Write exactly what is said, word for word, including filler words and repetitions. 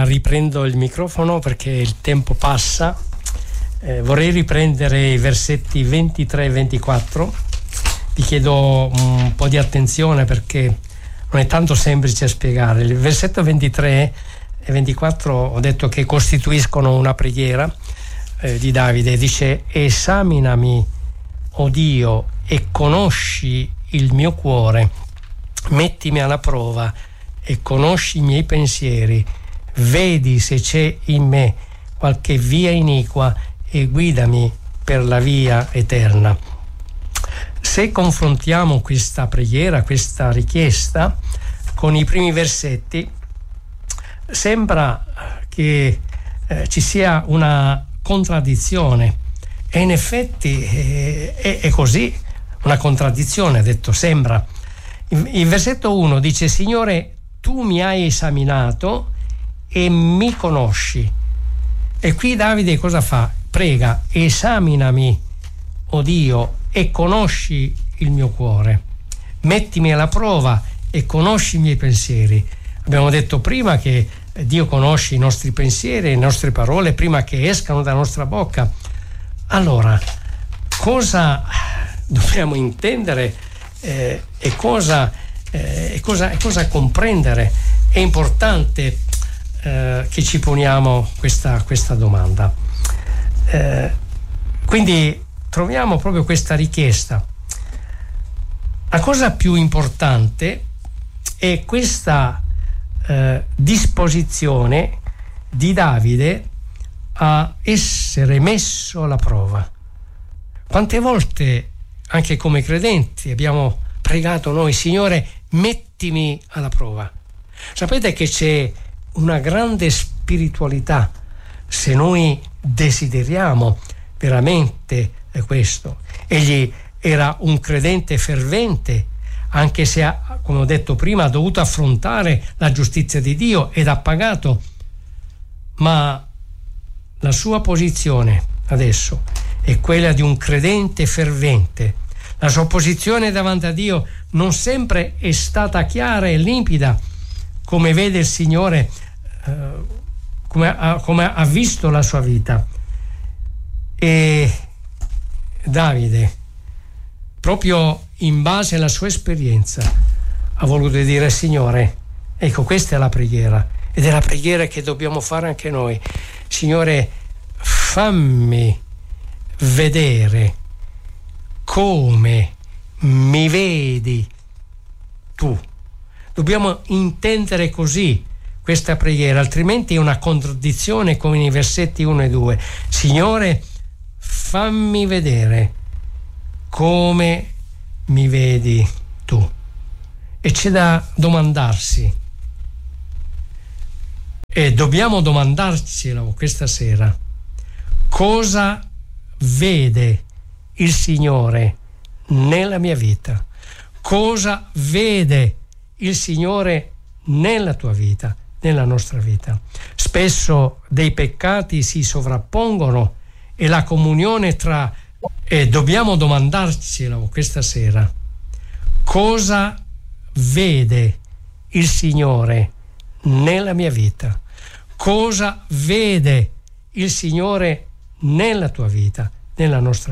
riprendo il microfono perché il tempo passa. Eh, vorrei riprendere i versetti ventitré e ventiquattro. Vi chiedo un po' di attenzione perché non è tanto semplice spiegare. Il versetto ventitré e ventiquattro ho detto che costituiscono una preghiera eh, di Davide. Dice: esaminami, o Dio, e conosci il mio cuore, mettimi alla prova e conosci i miei pensieri, vedi se c'è in me qualche via iniqua e guidami per la via eterna. Se confrontiamo questa preghiera, questa richiesta con i primi versetti, sembra che eh, ci sia una contraddizione, e in effetti eh, è, è così, una contraddizione, detto sembra. Il, il versetto uno dice: Signore, tu mi hai esaminato e mi conosci. E qui Davide cosa fa? Prega: esaminami, o Dio, e conosci il mio cuore, mettimi alla prova e conosci i miei pensieri. Abbiamo detto prima che Dio conosce i nostri pensieri, le nostre parole prima che escano dalla nostra bocca. Allora, cosa dobbiamo intendere eh, e cosa, eh, e cosa, e cosa comprendere? È importante eh, che ci poniamo questa, questa domanda. Eh, quindi troviamo proprio questa richiesta. La cosa più importante è questa eh, disposizione di Davide a essere messo alla prova. Quante volte anche come credenti abbiamo pregato noi: Signore, mettimi alla prova. Sapete che c'è una grande spiritualità se noi desideriamo veramente questo. Egli era un credente fervente, anche se ha, come ho detto prima, ha dovuto affrontare la giustizia di Dio ed ha pagato, ma la sua posizione adesso è quella di un credente fervente. La sua posizione davanti a Dio non sempre è stata chiara e limpida, come vede il Signore, eh, come, ha, come ha visto la sua vita. E Davide, proprio in base alla sua esperienza, ha voluto dire: Signore, ecco, questa è la preghiera, ed è la preghiera che dobbiamo fare anche noi. Signore, fammi vedere come mi vedi tu. Dobbiamo intendere così questa preghiera, altrimenti è una contraddizione come nei versetti uno e due. Signore, fammi vedere come mi vedi tu. E c'è da domandarsi, e dobbiamo domandarcelo questa sera: cosa vede il Signore nella mia vita? Cosa vede il Signore nella tua vita, nella nostra vita? Spesso dei peccati si sovrappongono e la comunione tra e dobbiamo domandarcelo questa sera: cosa vede il Signore nella mia vita? Cosa vede il Signore nella tua vita, nella nostra